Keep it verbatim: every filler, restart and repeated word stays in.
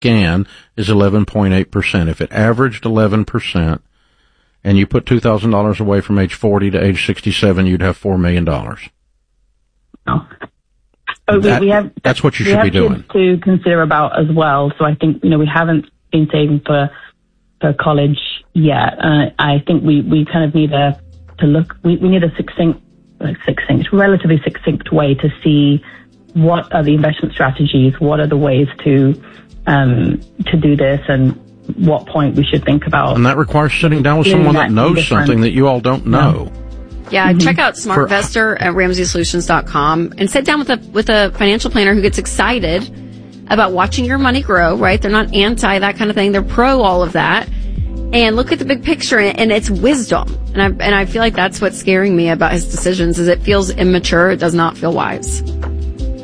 G A N is eleven point eight percent. If it averaged eleven percent and you put two thousand dollars away from age forty to age sixty-seven, you'd have four million dollars. Oh. Oh, that, we, we have, that's what you we should have be doing. To consider about as well. So I think, you know, we haven't been saving for, for college yet. Uh, I think we, we kind of need a, to look, we, we need a succinct, like succinct, relatively succinct way to see what are the investment strategies, what are the ways to, um, to do this, and what point we should think about. And that requires sitting down with someone that, that knows something that you all don't know. No. Yeah, Mm-hmm. check out SmartVestor at Ramsey Solutions dot com and sit down with a with a financial planner who gets excited about watching your money grow, right? They're not anti that kind of thing. They're pro all of that. And look at the big picture, and, and it's wisdom. And I and I feel like that's what's scaring me about his decisions is it feels immature. It does not feel wise.